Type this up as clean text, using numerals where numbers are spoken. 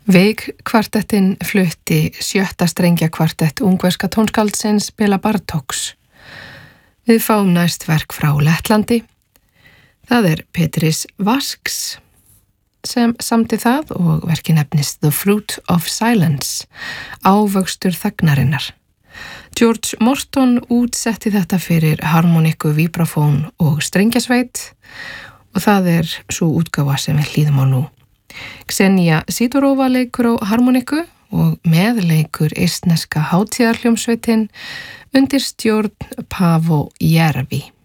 Veig-kvartettin flutti 7. strengjakvartett ungverska tónskáldsins Béla Bartóks. Við fáum næst verk frá Lettlandi. Það Petris Vasks sem samdi það og verkið nefnist The Fruit of Silence, ávöxtur þagnarinnar. George Morton útsetti þetta fyrir harmoniku, vibrafón og strengjasveit og það sú útgáfa sem við hlýðum á nú. Ksenia Sidorova leikur á harmoniku og meðleikur eistneska hátíðarhljómsveitin undir stjórn Paavo Järvi.